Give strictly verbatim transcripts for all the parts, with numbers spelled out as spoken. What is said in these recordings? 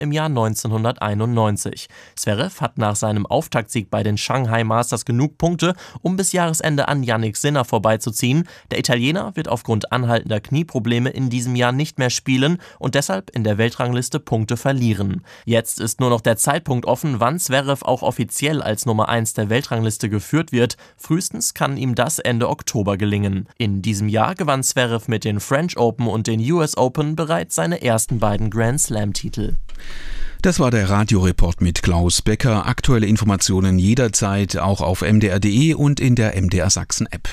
im Jahr neunzehnhunderteinundneunzig. Zverev hat nach seinem Auftaktsieg bei den Shanghai Masters genug Punkte, um bis Jahresende an Jannik Sinner vorbeizuziehen. Der Italiener wird aufgrund anhaltender Knieprobleme in diesem Jahr nicht mehr spielen und deshalb in der Weltrangliste Punkte verlieren. Jetzt ist nur noch der Zeitpunkt offen, wann Zverev auch offiziell als Nummer eins der Weltrangliste geführt wird. Frühestens kann ihm das Ende Oktober gelingen. In diesem Jahr gewann Zverev mit den French Open und den U S Open bereits seine ersten beiden Grand Slam-Titel. Das war der Radioreport mit Klaus Becker. Aktuelle Informationen jederzeit auch auf m d r punkt d e und in der M D R Sachsen-App.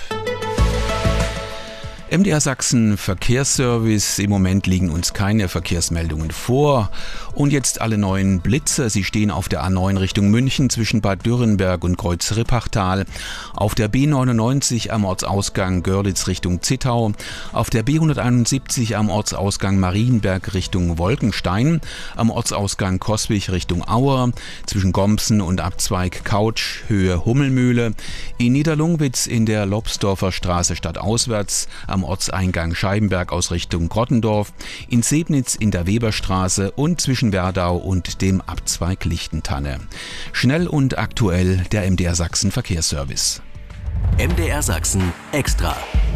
M D R Sachsen Verkehrsservice. Im Moment liegen uns keine Verkehrsmeldungen vor. Und jetzt alle neuen Blitzer. Sie stehen auf der A neun Richtung München zwischen Bad Dürrenberg und Kreuz-Rippachtal. Auf der B neunundneunzig am Ortsausgang Görlitz Richtung Zittau. Auf der B hunderteinundsiebzig am Ortsausgang Marienberg Richtung Wolkenstein. Am Ortsausgang Coswig Richtung Auer. Zwischen Gomsen und Abzweig Couch Höhe Hummelmühle. In Niederlungwitz in der Lobsdorfer Straße stadtauswärts. Am Ortseingang Scheibenberg aus Richtung Grottendorf, in Sebnitz in der Weberstraße und zwischen Werdau und dem Abzweig Lichtentanne. Schnell und aktuell der M D R Sachsen Verkehrsservice. M D R Sachsen Extra.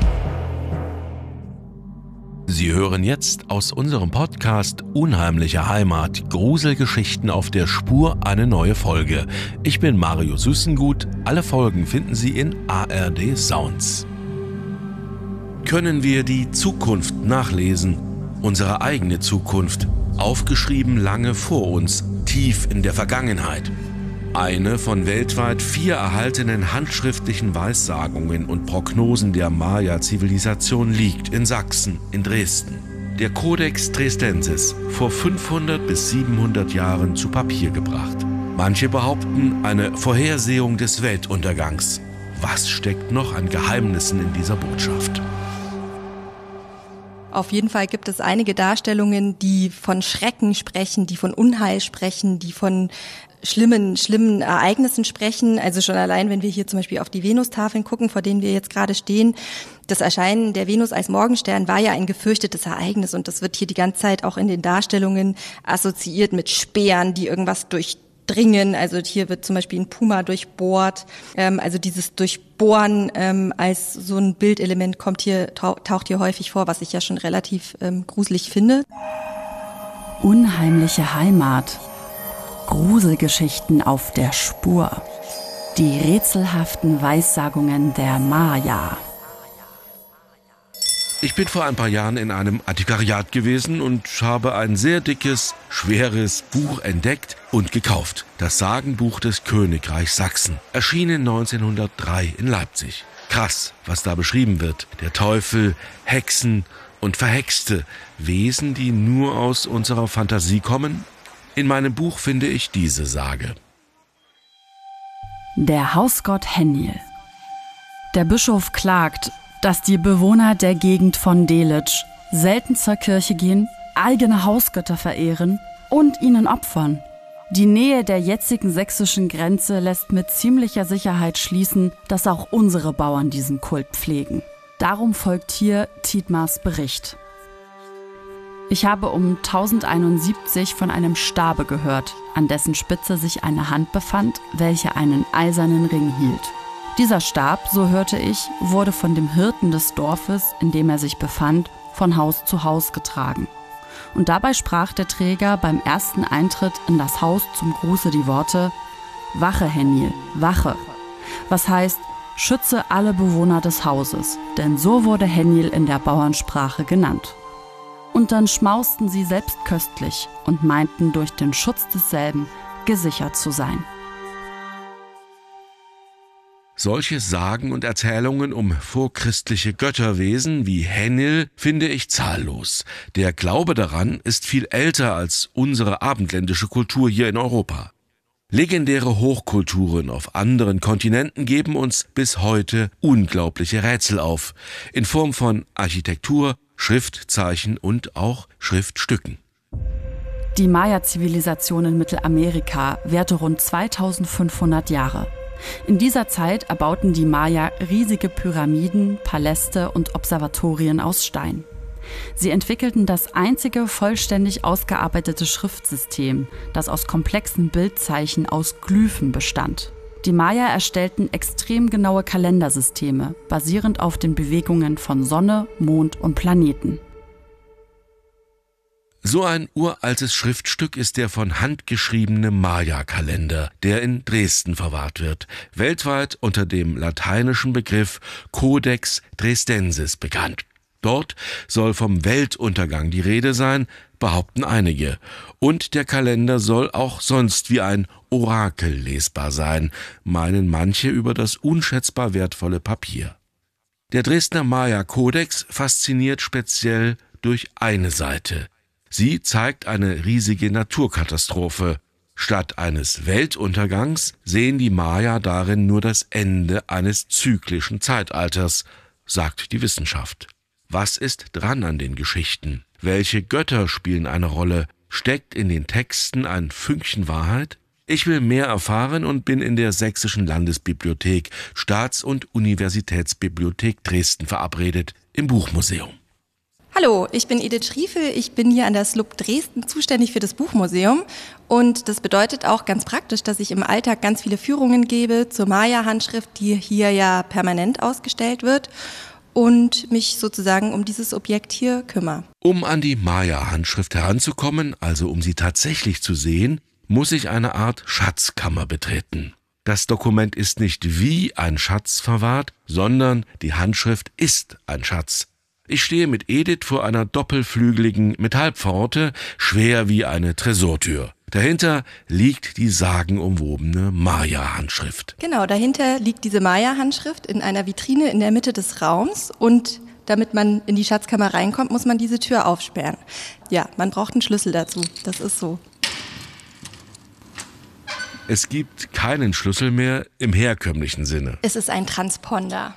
Sie hören jetzt aus unserem Podcast Unheimliche Heimat, Gruselgeschichten auf der Spur, eine neue Folge. Ich bin Mario Süßengut. Alle Folgen finden Sie in A R D Sounds. Können wir die Zukunft nachlesen, unsere eigene Zukunft, aufgeschrieben lange vor uns, tief in der Vergangenheit. Eine von weltweit vier erhaltenen handschriftlichen Weissagungen und Prognosen der Maya-Zivilisation liegt in Sachsen, in Dresden. Der Codex Dresdensis, vor fünfhundert bis siebenhundert Jahren zu Papier gebracht. Manche behaupten, eine Vorhersehung des Weltuntergangs. Was steckt noch an Geheimnissen in dieser Botschaft? Auf jeden Fall gibt es einige Darstellungen, die von Schrecken sprechen, die von Unheil sprechen, die von schlimmen, schlimmen Ereignissen sprechen. Also schon allein, wenn wir hier zum Beispiel auf die Venustafeln gucken, vor denen wir jetzt gerade stehen. Das Erscheinen der Venus als Morgenstern war ja ein gefürchtetes Ereignis und das wird hier die ganze Zeit auch in den Darstellungen assoziiert mit Speeren, die irgendwas durchdringen. Also hier wird zum Beispiel ein Puma durchbohrt. Ähm, also dieses Durchbohren ähm, als so ein Bildelement kommt hier, taucht hier häufig vor, was ich ja schon relativ ähm, gruselig finde. Unheimliche Heimat. Gruselgeschichten auf der Spur. Die rätselhaften Weissagungen der Maya. Ich bin vor ein paar Jahren in einem Antiquariat gewesen und habe ein sehr dickes, schweres Buch entdeckt und gekauft. Das Sagenbuch des Königreichs Sachsen, erschienen neunzehnhundertdrei in Leipzig. Krass, was da beschrieben wird. Der Teufel, Hexen und verhexte Wesen, die nur aus unserer Fantasie kommen. In meinem Buch finde ich diese Sage. Der Hausgott Hennil. Der Bischof klagt, dass die Bewohner der Gegend von Delitzsch selten zur Kirche gehen, eigene Hausgötter verehren und ihnen opfern. Die Nähe der jetzigen sächsischen Grenze lässt mit ziemlicher Sicherheit schließen, dass auch unsere Bauern diesen Kult pflegen. Darum folgt hier Tietmars Bericht. Ich habe um tausendeinundsiebzig von einem Stabe gehört, an dessen Spitze sich eine Hand befand, welche einen eisernen Ring hielt. Dieser Stab, so hörte ich, wurde von dem Hirten des Dorfes, in dem er sich befand, von Haus zu Haus getragen. Und dabei sprach der Träger beim ersten Eintritt in das Haus zum Gruße die Worte: Wache, Hennil, wache. Was heißt, schütze alle Bewohner des Hauses, denn so wurde Hennil in der Bauernsprache genannt. Und dann schmausten sie selbst köstlich und meinten, durch den Schutz desselben gesichert zu sein. Solche Sagen und Erzählungen um vorchristliche Götterwesen wie Hennil finde ich zahllos. Der Glaube daran ist viel älter als unsere abendländische Kultur hier in Europa. Legendäre Hochkulturen auf anderen Kontinenten geben uns bis heute unglaubliche Rätsel auf, in Form von Architektur, Schriftzeichen und auch Schriftstücken. Die Maya-Zivilisation in Mittelamerika währte rund zweitausendfünfhundert Jahre. In dieser Zeit erbauten die Maya riesige Pyramiden, Paläste und Observatorien aus Stein. Sie entwickelten das einzige vollständig ausgearbeitete Schriftsystem, das aus komplexen Bildzeichen aus Glyphen bestand. Die Maya erstellten extrem genaue Kalendersysteme, basierend auf den Bewegungen von Sonne, Mond und Planeten. So ein uraltes Schriftstück ist der von Hand geschriebene Maya-Kalender, der in Dresden verwahrt wird, weltweit unter dem lateinischen Begriff Codex Dresdensis bekannt. Dort soll vom Weltuntergang die Rede sein, behaupten einige. Und der Kalender soll auch sonst wie ein Orakel lesbar sein, meinen manche über das unschätzbar wertvolle Papier. Der Dresdner Maya-Kodex fasziniert speziell durch eine Seite. Sie zeigt eine riesige Naturkatastrophe. Statt eines Weltuntergangs sehen die Maya darin nur das Ende eines zyklischen Zeitalters, sagt die Wissenschaft. Was ist dran an den Geschichten? Welche Götter spielen eine Rolle? Steckt in den Texten ein Fünkchen Wahrheit? Ich will mehr erfahren und bin in der Sächsischen Landesbibliothek, Staats- und Universitätsbibliothek Dresden verabredet, im Buchmuseum. Hallo, ich bin Edith Schriefel, ich bin hier an der S L U B Dresden zuständig für das Buchmuseum und das bedeutet auch ganz praktisch, dass ich im Alltag ganz viele Führungen gebe zur Maya-Handschrift, die hier ja permanent ausgestellt wird und mich sozusagen um dieses Objekt hier kümmere. Um an die Maya-Handschrift heranzukommen, also um sie tatsächlich zu sehen, muss ich eine Art Schatzkammer betreten. Das Dokument ist nicht wie ein Schatz verwahrt, sondern die Handschrift ist ein Schatz. Ich stehe mit Edith vor einer doppelflügeligen Metallpforte, schwer wie eine Tresortür. Dahinter liegt die sagenumwobene Maya-Handschrift. Genau, dahinter liegt diese Maya-Handschrift in einer Vitrine in der Mitte des Raums und damit man in die Schatzkammer reinkommt, muss man diese Tür aufsperren. Ja, man braucht einen Schlüssel dazu, das ist so. Es gibt keinen Schlüssel mehr im herkömmlichen Sinne. Es ist ein Transponder.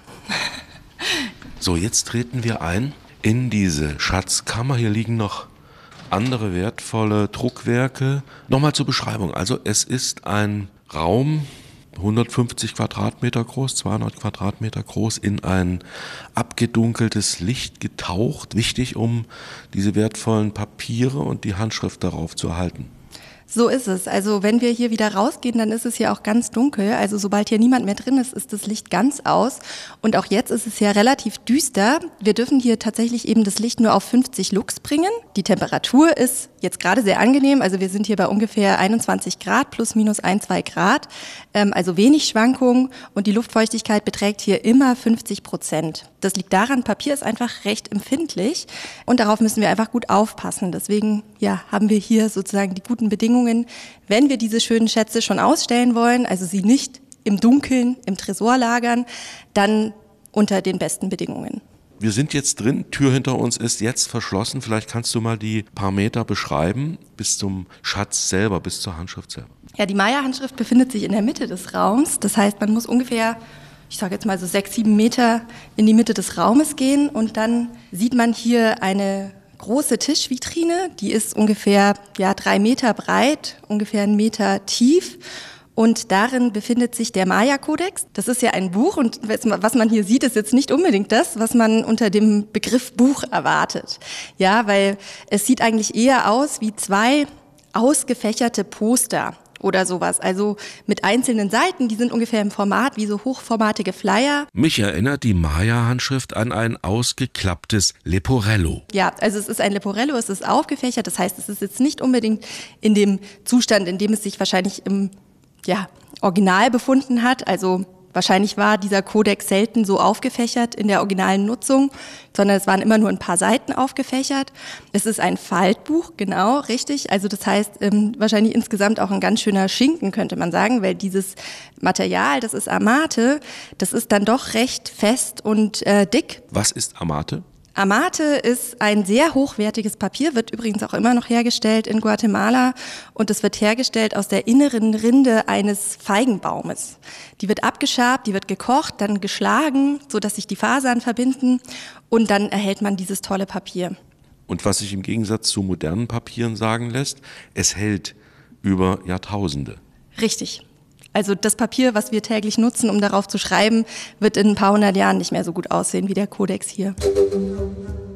So, jetzt treten wir ein in diese Schatzkammer. Hier liegen noch andere wertvolle Druckwerke. Nochmal zur Beschreibung. Also es ist ein Raum, hundertfünfzig Quadratmeter groß, zweihundert Quadratmeter groß, in ein abgedunkeltes Licht getaucht. Wichtig, um diese wertvollen Papiere und die Handschrift darauf zu erhalten. So ist es. Also wenn wir hier wieder rausgehen, dann ist es hier auch ganz dunkel. Also sobald hier niemand mehr drin ist, ist das Licht ganz aus. Und auch jetzt ist es ja relativ düster. Wir dürfen hier tatsächlich eben das Licht nur auf fünfzig Lux bringen. Die Temperatur ist jetzt gerade sehr angenehm. Also wir sind hier bei ungefähr einundzwanzig Grad, plus minus ein, zwei Grad. Ähm, also wenig Schwankungen. Und die Luftfeuchtigkeit beträgt hier immer fünfzig Prozent. Das liegt daran, Papier ist einfach recht empfindlich. Und darauf müssen wir einfach gut aufpassen. Deswegen ja, haben wir hier sozusagen die guten Bedingungen, wenn wir diese schönen Schätze schon ausstellen wollen, also sie nicht im Dunkeln, im Tresor lagern, dann unter den besten Bedingungen. Wir sind jetzt drin, Tür hinter uns ist jetzt verschlossen. Vielleicht kannst du mal die paar Meter beschreiben bis zum Schatz selber, bis zur Handschrift selber. Ja, die Maya-Handschrift befindet sich in der Mitte des Raums. Das heißt, man muss ungefähr, ich sage jetzt mal so sechs, sieben Meter in die Mitte des Raumes gehen und dann sieht man hier eine große Tischvitrine, die ist ungefähr ja, drei Meter breit, ungefähr einen Meter tief und darin befindet sich der Maya-Kodex. Das ist ja ein Buch und was man hier sieht, ist jetzt nicht unbedingt das, was man unter dem Begriff Buch erwartet. Ja, weil es sieht eigentlich eher aus wie zwei ausgefächerte Poster oder sowas, also mit einzelnen Seiten, die sind ungefähr im Format wie so hochformatige Flyer. Mich erinnert die Maya-Handschrift an ein ausgeklapptes Leporello. Ja, also es ist ein Leporello, es ist aufgefächert, das heißt, es ist jetzt nicht unbedingt in dem Zustand, in dem es sich wahrscheinlich im ja, Original befunden hat, also wahrscheinlich war dieser Kodex selten so aufgefächert in der originalen Nutzung, sondern es waren immer nur ein paar Seiten aufgefächert. Es ist ein Faltbuch, genau, richtig. Also das heißt, ähm, wahrscheinlich insgesamt auch ein ganz schöner Schinken, könnte man sagen, weil dieses Material, das ist Amate, das ist dann doch recht fest und äh, dick. Was ist Amate? Amate ist ein sehr hochwertiges Papier, wird übrigens auch immer noch hergestellt in Guatemala und es wird hergestellt aus der inneren Rinde eines Feigenbaumes. Die wird abgeschabt, die wird gekocht, dann geschlagen, sodass sich die Fasern verbinden und dann erhält man dieses tolle Papier. Und was sich im Gegensatz zu modernen Papieren sagen lässt, es hält über Jahrtausende. Richtig. Also das Papier, was wir täglich nutzen, um darauf zu schreiben, wird in ein paar hundert Jahren nicht mehr so gut aussehen wie der Kodex hier.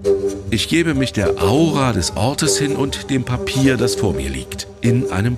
Ich gebe mich der Aura des Ortes hin und dem Papier, das vor mir liegt. In einem